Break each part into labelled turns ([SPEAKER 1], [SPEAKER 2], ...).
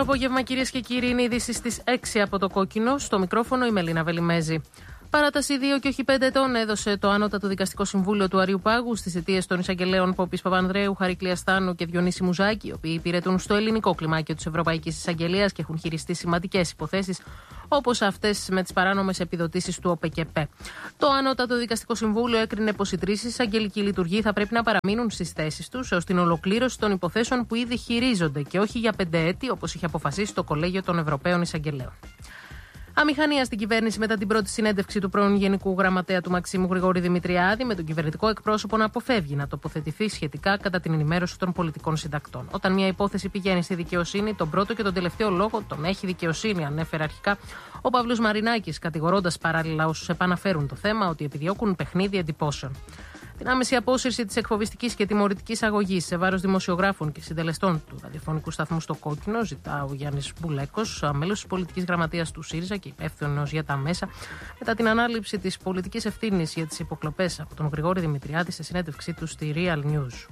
[SPEAKER 1] απόγευμα, κυρίες και κύριοι, είναι είδηση στις 6 από το Κόκκινο. Στο μικρόφωνο η Μελίνα Βελιμέζη. Παράταση 2 και όχι 5 ετών έδωσε το Ανώτατο Δικαστικό Συμβούλιο του Αριουπάγου στις αιτίες των εισαγγελέων Πόπης Παπανδρέου, Χαρικλία Στάνου και Διονύση Μουζάκη, οι οποίοι υπηρετούν στο ελληνικό κλιμάκιο της Ευρωπαϊκής Εισαγγελίας και έχουν χειριστεί σημαντικές υποθέσεις, όπως αυτές με τις παράνομες επιδοτήσεις του ΟΠΕΚΕΠΕ. Το Ανώτατο Δικαστικό Συμβούλιο έκρινε πως οι τρεις εισαγγελικοί λειτουργοί θα πρέπει να παραμείνουν στις θέσεις τους έως την ολοκλήρωση των υποθέσεων που ήδη χειρίζονται και όχι για 5 έτη, όπως είχε αποφασίσει το Κολέγιο των Ευρωπαίων Εισαγγελέων. Αμηχανία στην κυβέρνηση μετά την πρώτη συνέντευξη του πρώην Γενικού Γραμματέα του Μαξίμου Γρηγόρη Δημητριάδη, με τον κυβερνητικό εκπρόσωπο να αποφεύγει να τοποθετηθεί σχετικά κατά την ενημέρωση των πολιτικών συντακτών. Όταν μια υπόθεση πηγαίνει στη δικαιοσύνη, τον πρώτο και τον τελευταίο λόγο τον έχει δικαιοσύνη, ανέφερε αρχικά ο Παύλος Μαρινάκης, κατηγορώντας παράλληλα όσους επαναφέρουν το θέμα ότι επιδιώκουν παιχνίδι εντυπώσεων. Την άμεση απόσυρση της εκφοβιστικής και τιμωρητικής αγωγής σε βάρος δημοσιογράφων και συντελεστών του ραδιοφωνικού σταθμού στο Κόκκινο ζητά ο Γιάννης Μπουλέκος, μέλος της πολιτικής γραμματείας του ΣΥΡΙΖΑ και υπεύθυνος για τα μέσα, μετά την ανάληψη της πολιτικής ευθύνης για τις υποκλοπές από τον Γρηγόρη Δημητριάδη σε συνέντευξή του στη Real News.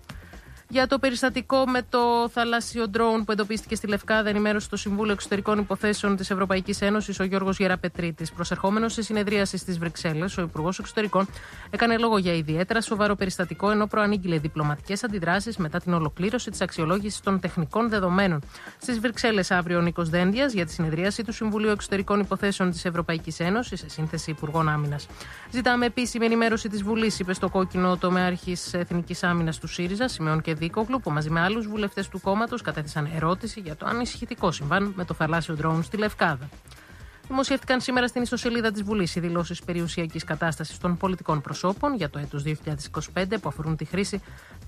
[SPEAKER 1] Για το περιστατικό με το θαλάσσιο ντρόουν που εντοπίστηκε στη Λευκάδα, ενημέρωσε το Συμβούλιο Εξωτερικών Υποθέσεων της Ευρωπαϊκής Ένωσης ο Γιώργος Γεραπετρίτης. Προσερχόμενος σε συνεδρίαση στις Βρυξέλλες, ο Υπουργός Εξωτερικών έκανε λόγο για ιδιαίτερα σοβαρό περιστατικό, ενώ προανήγγειλε διπλωματικές αντιδράσεις μετά την ολοκλήρωση της αξιολόγησης των τεχνικών δεδομένων. Στις Βρυξέλλες αύριο ο Νίκος Δένδιας για τη συνεδρίαση του Συμβουλίου Εξωτερικών Υποθέσεων της Ευρωπαϊκής Ένωσης σε σύνθεση Υπουργών Άμυνας. Ζητάμε επίσημη ενημέρωση της Βουλής, είπε στο Κόκκινο τομεάρχης Εθνικής Άμυνας του ΣΥΡΙΖΑ, Σιμεών και Δίκογλου, που μαζί με άλλους βουλευτές του κόμματος κατέθεσαν ερώτηση για το ανησυχητικό συμβάν με το θαλάσσιο ντρόουν στη Λευκάδα. Δημοσιεύτηκαν σήμερα στην ιστοσελίδα της Βουλής οι δηλώσεις περιουσιακής κατάστασης των πολιτικών προσώπων για το έτος 2025 που αφορούν τη χρήση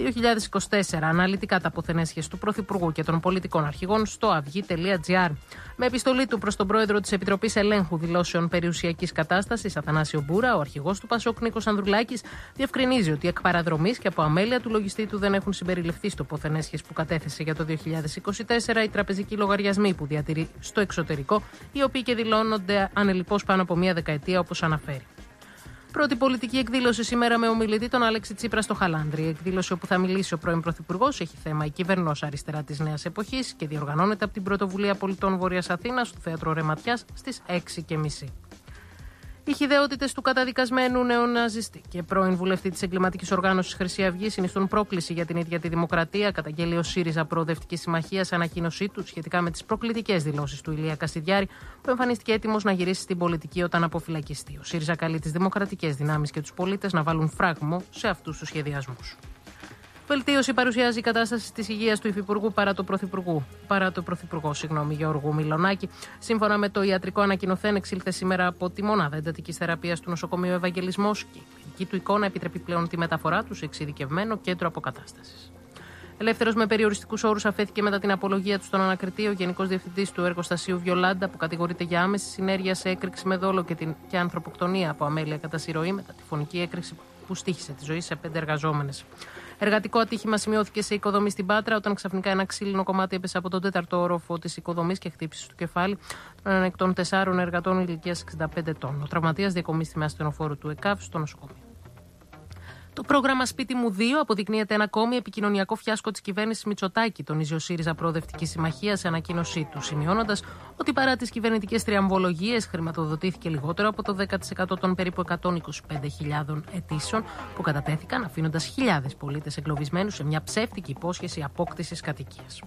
[SPEAKER 1] 2024. Αναλυτικά τα αποθενέσχες του Πρωθυπουργού και των πολιτικών αρχηγών στο avygi.gr. Με επιστολή του προς τον πρόεδρο της Επιτροπής Ελέγχου Δηλώσεων Περιουσιακής Κατάστασης, Αθανάσιο Μπούρα, ο αρχηγός του ΠΑΣΟΚ Νίκος Ανδρουλάκης διευκρινίζει ότι εκ παραδρομής και από αμέλεια του λογιστή του δεν έχουν συμπεριληφθεί στο αποθενέσχες που κατέθεσε για το 2024 οι τραπεζικοί λογαριασμοί που διατηρεί στο εξωτερικό, οι οποίοι και δηλώνονται ανελιπώς πάνω από μία δεκαετία, όπως αναφέρει. Πρώτη πολιτική εκδήλωση σήμερα με ομιλητή τον Αλέξη Τσίπρα στο Χαλάνδρι. Η εκδήλωση όπου θα μιλήσει ο πρώην Πρωθυπουργός έχει θέμα η κυβερνός αριστερά της νέας εποχής και διοργανώνεται από την Πρωτοβουλία Πολιτών Βόρειας Αθήνας στο Θέατρο Ρεματιάς στις 6:30. Οι χυδαιότητες του καταδικασμένου νεοναζιστή και πρώην βουλευτή της εγκληματικής οργάνωσης Χρυσή Αυγή συνιστούν πρόκληση για την ίδια τη δημοκρατία, καταγγέλει ο ΣΥΡΙΖΑ Προοδευτική Συμμαχία σε ανακοίνωσή του σχετικά με τις προκλητικές δηλώσεις του Ηλία Κασιδιάρη, που εμφανίστηκε έτοιμος να γυρίσει στην πολιτική όταν αποφυλακιστεί. Ο ΣΥΡΙΖΑ καλεί τις δημοκρατικές δυνάμεις και τους πολίτες να βάλουν φράγμο σε αυτούς τους σχεδιασμούς. Βελτίωση παρουσιάζει η κατάσταση της υγείας του Υφυπουργού παρά το Πρωθυπουργό Γιώργου Μιλονάκη. Σύμφωνα με το ιατρικό ανακοινωθέν, εξήλθε σήμερα από τη μονάδα εντατικής θεραπείας του νοσοκομείου Ευαγγελισμός και η κλινική του εικόνα επιτρέπει πλέον τη μεταφορά του σε εξειδικευμένο κέντρο αποκατάστασης. Ελεύθερος με περιοριστικούς όρους αφέθηκε μετά την απολογία του στον ανακριτή ο Γενικός Διευθυντής του Εργοστασίου Βιολάντα, που κατηγορείται για άμεση συνέργεια σε έκρηξη με δόλο και ανθρωποκτονία από αμέλεια κατά συρροή μετά τη φωνική έκρηξη που στοίχησε τη ζωή σε 5 εργαζόμενες. Εργατικό ατύχημα σημειώθηκε σε οικοδομή στην Πάτρα, όταν ξαφνικά ένα ξύλινο κομμάτι έπεσε από τον 4ο όροφο της οικοδομής και χτύπησε στο κεφάλι έναν εκ των 4 εργατών ηλικίας 65 ετών. Ο τραυματίας διακομίστηκε με ασθενοφόρο του ΕΚΑΒ στο νοσοκομείο. Το πρόγραμμα Σπίτι μου 2 αποδεικνύεται ένα ακόμη επικοινωνιακό φιάσκο της κυβέρνησης Μητσοτάκη, τονίζει ο ΣΥΡΙΖΑ Προοδευτική Συμμαχία σε ανακοίνωσή του, σημειώνοντας ότι παρά τις κυβερνητικές τριαμβολογίες χρηματοδοτήθηκε λιγότερο από το 10% των περίπου 125.000 αιτήσεων που κατατέθηκαν, αφήνοντας χιλιάδες πολίτες εγκλωβισμένους σε μια ψεύτικη υπόσχεση απόκτησης κατοικίας.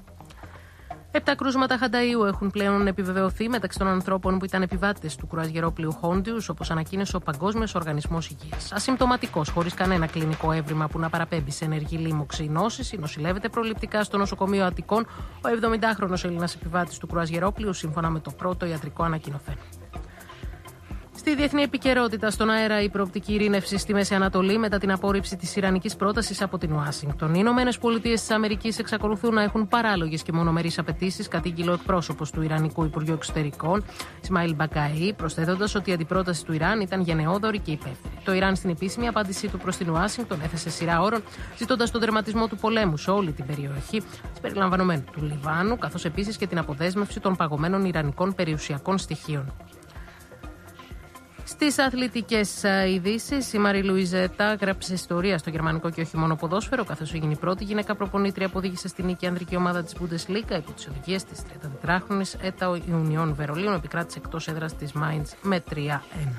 [SPEAKER 1] 7 κρούσματα χανταΐου έχουν πλέον επιβεβαιωθεί μεταξύ των ανθρώπων που ήταν επιβάτες του κρουαζιερόπλοιου Χόντιους, όπως ανακοίνωσε ο Παγκόσμιος Οργανισμός Υγείας. Ασυμπτωματικός, χωρίς κανένα κλινικό έβριμα που να παραπέμπει σε ενεργή λίμωξη ή νόσηση, νοσηλεύεται προληπτικά στο νοσοκομείο Αττικών ο 70χρονος Έλληνας επιβάτης του κρουαζιερόπλοιου, σύμφωνα με το πρώτο ιατρικό ανακοινωθέν. Στη διεθνή επικαιρότητα, στον αέρα η προοπτική ειρήνευση στη Μέση Ανατολή μετά την απόρριψη της ιρανικής πρότασης από την Ουάσιγκτον. Οι Ηνωμένες Πολιτείες της Αμερικής εξακολουθούν να έχουν παράλογες και μονομερείς απαιτήσεις, κατήγγειλε ο εκπρόσωπος του Ιρανικού Υπουργείου Εξωτερικών, Ισμαήλ Μπακαή, προσθέτοντας ότι η αντιπρόταση του Ιράν ήταν γενναιόδορη και υπεύθυνη. Το Ιράν, στην επίσημη απάντησή του προς την Ουάσιγκτον, έθεσε σειρά όρων, ζητώντας τον τερματισμό του πολέμου σε όλη την περιοχή, συμπεριλαμβανομένου του Λιβάνου, καθώς επίσης και την αποδέσμευση των παγωμένων ιρανικών περιουσιακών στοιχείων. Στις αθλητικές ειδήσεις, η Μαρή Λουιζέτα γράψε ιστορία στο γερμανικό και όχι μόνο ποδόσφαιρο, καθώς έγινε η πρώτη γυναίκα προπονήτρια που οδήγησε στην νίκη ανδρική ομάδα της Bundesliga υπό τις οδηγίες της 34χρονης ΕΤΑ Union Βερολίνου, επικράτησε εκτός έδρας της Mainz με 3-1.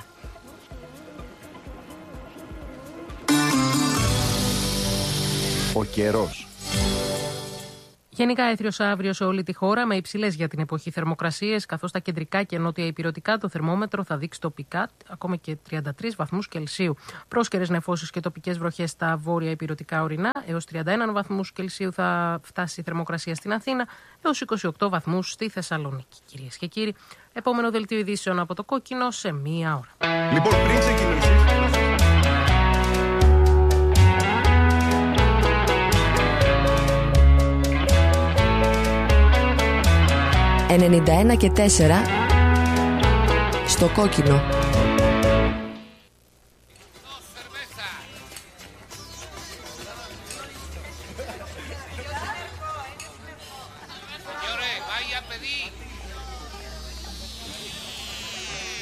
[SPEAKER 2] Ο καιρός.
[SPEAKER 1] Γενικά έθριος αύριο σε όλη τη χώρα με υψηλές για την εποχή θερμοκρασίες, καθώς στα κεντρικά και νότια ηπειρωτικά το θερμόμετρο θα δείξει τοπικά ακόμα και 33 βαθμούς Κελσίου. Πρόσκαιρες νεφώσεις και τοπικές βροχές στα βόρεια ηπειρωτικά ορεινά, έως 31 βαθμούς Κελσίου θα φτάσει η θερμοκρασία στην Αθήνα, έως 28 βαθμούς στη Θεσσαλονίκη. Κυρίες και κύριοι, επόμενο δελτίο ειδήσεων από το Κόκκινο σε μία ώρα.
[SPEAKER 2] Λοιπόν, πριν ξεκινήσεις.
[SPEAKER 3] 91 και 4 στο Κόκκινο.
[SPEAKER 4] Señores, vaya a pedir